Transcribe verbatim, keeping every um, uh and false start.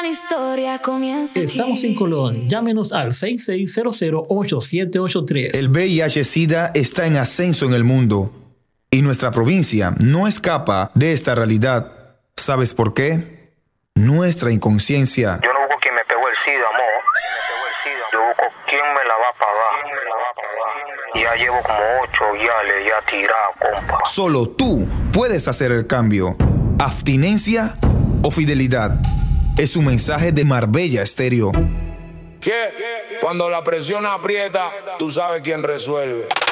gran historia comienza aquí. Estamos en Colón. Llámenos al seis seis cero cero, ocho siete ocho tres. El V I H-Sida está en ascenso en el mundo y nuestra provincia no escapa de esta realidad. ¿Sabes por qué? Nuestra inconsciencia. Yo no busco quien me pegó el SIDA, amor. Yo busco quién me la va a pagar. Ya llevo como ocho viales ya tirado, compa. Solo tú puedes hacer el cambio. Abstinencia o fidelidad. Es un mensaje de Marbella Estéreo. ¿Qué? Cuando la presión aprieta, tú sabes quién resuelve.